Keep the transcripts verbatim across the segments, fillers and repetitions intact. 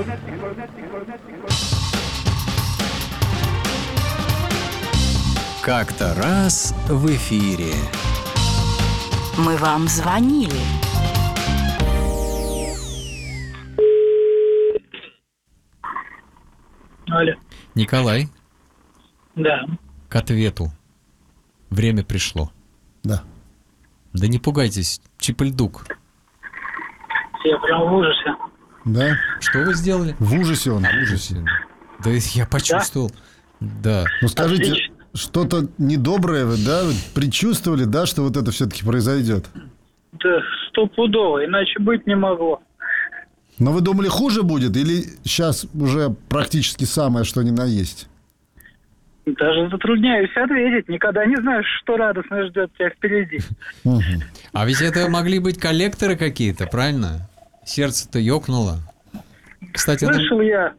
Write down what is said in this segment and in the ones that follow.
Как-то раз в эфире. Мы вам звонили. Алло. Николай, Да. к ответу. Время пришло. Да. Да не пугайтесь, Чипульдук. Я прям в ужасе. Да? Что вы сделали? В ужасе он. В ужасе. Да я почувствовал. Да. Ну скажите, Отлично. что-то недоброе вы, да, вы предчувствовали, да, что вот это все-таки произойдет? Да стопудово, иначе быть не могло. Но вы думали, хуже будет или сейчас уже практически самое, что ни на есть? Даже затрудняюсь ответить. Никогда не знаешь, что радостно ждет тебя впереди. Угу. А ведь это могли быть коллекторы какие-то, правильно? Сердце-то ёкнуло. Кстати, нам- Слышал я...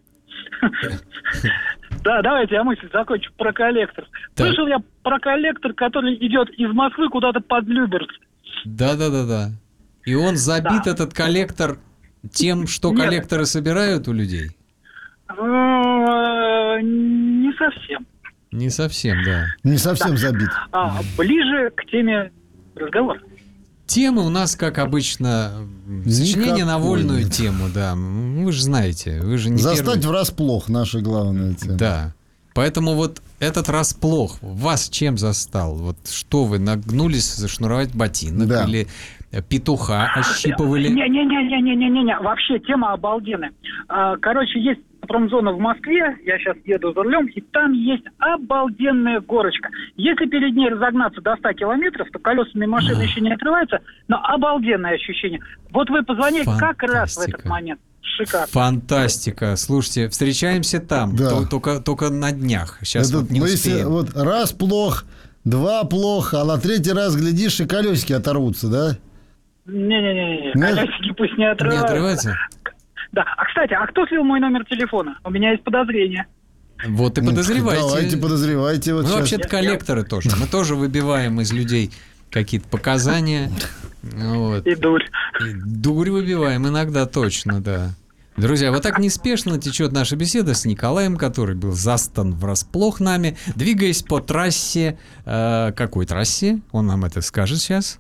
Да, давайте я мысль закончу про коллектор. Так. Слышал я про коллектор, который идет из Москвы куда-то под Люберцы. Да-да-да-да. И он забит, Да. этот коллектор, тем, что Нет. коллекторы собирают у людей? Э, Не совсем. Не совсем, да. Не совсем забит. А ближе к теме разговора. Темы у нас, как обычно, сочинение на Никакой вольную нет. тему, да. Вы же знаете, вы же не Застать первый. врасплох наша главная тема. Да. Поэтому вот этот расплох вас чем застал? Вот что вы, нагнулись зашнуровать ботинок Да. или петуха ощипывали? Не-не-не-не-не-не-не. Вообще тема обалденная. А, Короче, есть промзона в Москве, я сейчас еду за рулем, и там есть обалденная горочка. Если перед ней разогнаться до ста километров, то колесами машины еще не отрываются, но обалденное ощущение. Вот вы позвонили как раз в этот Фантастика. момент. Шикарно. Фантастика. Слушайте, встречаемся там, Да. то- только, только на днях. Сейчас Это, вот не ну, если успеем. вот раз плохо, два плохо, а на третий раз, глядишь, и колесики оторвутся, да? Не-не-не, Нет? колесики пусть не Не отрываются. отрывается? Да. А, кстати, а кто слил мой номер телефона? У меня есть подозрение. Вот и Ну, подозревайте. Давайте, подозревайте. Вот Мы сейчас. вообще-то коллекторы тоже. Мы тоже выбиваем из людей какие-то показания. Вот. И дурь. И дурь выбиваем иногда, точно, да. Друзья, вот так неспешно течет наша беседа с Николаем, который был застан врасплох нами, двигаясь по трассе. Э, какой трассе? Он нам это скажет сейчас.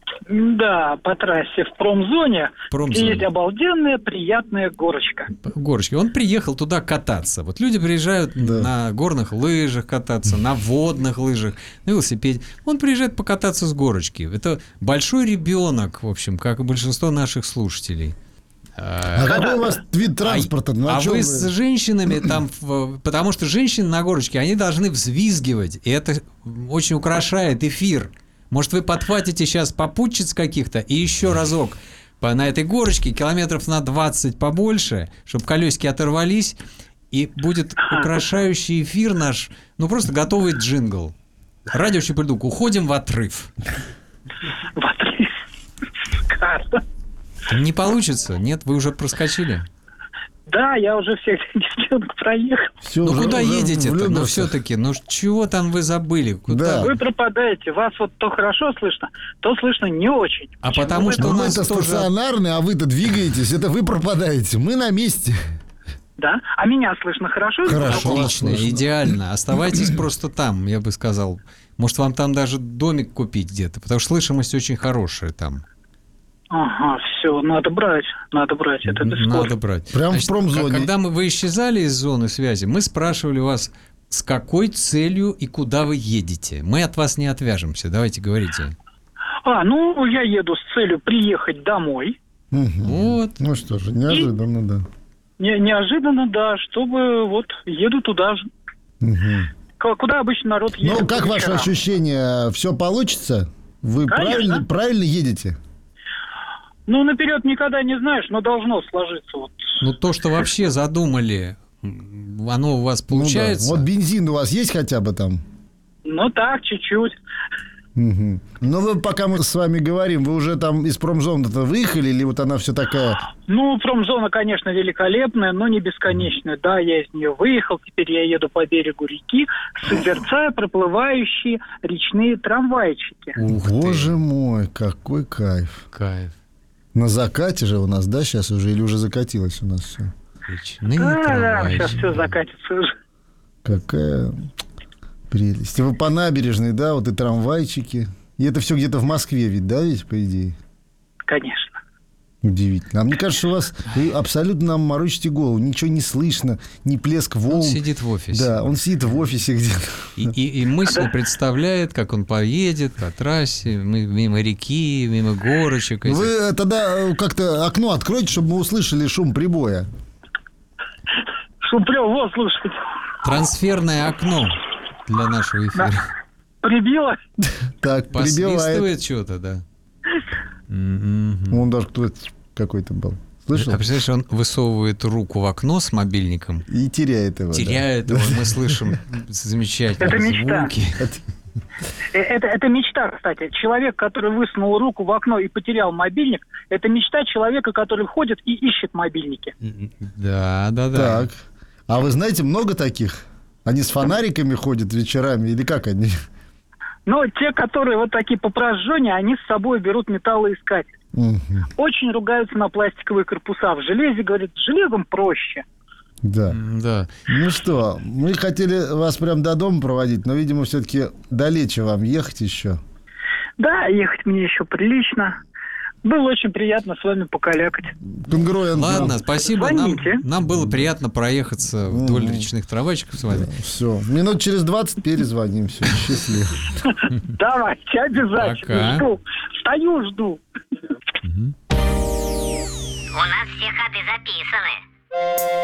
Да, по трассе в промзоне, В промзоне. где есть обалденная приятная горочка. Горочки. Он приехал туда кататься. Вот люди приезжают Да. на горных лыжах кататься, на водных лыжах, на велосипеде. Он приезжает покататься с горочки. Это большой ребенок, в общем, как и большинство наших слушателей. А какой у вас вид транспорта? Ну, о а чем вы вы? с женщинами там, в- потому что женщины на горочке, они должны взвизгивать, и это очень украшает эфир. Может, вы подхватите сейчас попутчиц каких-то и еще разок по, на этой горочке километров на двадцать побольше, чтобы колесики оторвались, и будет украшающий эфир наш, ну просто готовый джингл. Радио Чипульдук, уходим в отрыв. Вот. Шикарно. Не получится? Нет, вы уже проскочили? Да, я уже всех девчонок проехал. Всё, Ну уже- куда уже едете-то? в Ну Люберцах. все-таки, ну чего там вы забыли? Куда? Да. Вы пропадаете. Вас вот то хорошо слышно, то слышно не очень. А Почему потому вы что Ну, у мы нас это тоже- стационарные, а вы-то двигаетесь, это вы пропадаете. Мы на месте. Да? А меня слышно хорошо? Хорошо. Отлично, слышно. идеально. Оставайтесь просто там, я бы сказал. Может, вам там даже домик купить где-то, потому что слышимость очень хорошая там. Ага, все, надо брать, надо брать, это бесспорно. Надо брать. Прям в промзоне. к- Когда мы, вы исчезали из зоны связи, мы спрашивали вас, с какой целью и куда вы едете. Мы от вас не отвяжемся. Давайте говорите. А, ну, я еду с целью приехать домой. Мгм. Вот. Ну что же, неожиданно, да. Не, неожиданно, да, чтобы вот еду туда же. Мгм. К- Куда обычно народ едет? Ну, по как ваше вечерам? ощущение? Все получится? Вы Конечно. правильно, правильно едете? Ну, наперед никогда не знаешь, но должно сложиться. Вот. Ну, то, что вообще задумали, м, оно у вас Ну да. получается? Вот бензин у вас есть хотя бы там? Ну, так, чуть-чуть. Мгм. Ну, вы, пока мы с вами говорим, вы уже там из промзоны-то выехали, или вот она все такая... Ну, промзона, конечно, великолепная, но не бесконечная. Да, я из нее выехал, теперь я еду по берегу реки, созерцая проплывающие речные трамвайчики. Ух ты, Боже мой, какой кайф. кайф. На закате же у нас, да, сейчас уже, или уже закатилось у нас все? Речные Да, да, трамвайчики. сейчас все закатится уже. Какая прелесть. И вы по набережной, да, вот и трамвайчики. И это все где-то в Москве ведь, да, ведь, по идее? Конечно. Удивительно. А мне кажется, у вас вы абсолютно нам морочите голову. Ничего не слышно, ни плеск волн. Он сидит в офисе. Да, он сидит в офисе где-то. И, и, и мысль представляет, как он поедет по трассе, мы- мимо реки, мимо горочек. этих. Вы тогда как-то окно откройте, чтобы мы услышали шум прибоя. Шумплёв, вот, слушайте. Трансферное окно для нашего эфира. Прибило? Так, прибивает. Посвистывает что-то, да. Мгм. Он даже кто-то какой-то был. Слышал? А представляешь, он высовывает руку в окно с мобильником, И теряет его. да. теряет его, мы слышим замечательные Это мечта. звуки. Э, Это, это мечта, кстати. Человек, который высунул руку в окно и потерял мобильник, это мечта человека, который ходит и ищет мобильники. Да, да, да. Так. А вы знаете, много таких? Они с фонариками ходят вечерами или как они? Но те, которые вот такие попрожжённые, они с собой берут металлоискатель. Мгм. Очень ругаются на пластиковые корпуса. В железе, говорят, с железом проще. Да. М, Да. Ну что, мы хотели вас прям до дома проводить, но, видимо, все-таки далече вам ехать еще. Да, ехать мне еще прилично. Было очень приятно с вами покалякать. Конгруентно. Ладно, спасибо. Нам, Звоните. нам было приятно проехаться вдоль речных трамвайчиков с вами. Все. Минут через двадцать перезвоним. Все, счастливо. Давайте, обязательно. Пока. Жду. Стою, жду. У нас все ходы записаны.